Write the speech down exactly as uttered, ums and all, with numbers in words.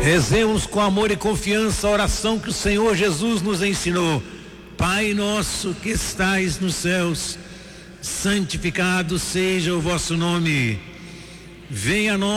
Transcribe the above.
Rezemos com amor e confiança a oração que o Senhor Jesus nos ensinou. Pai nosso que estais nos céus, santificado seja o vosso nome. Venha a nós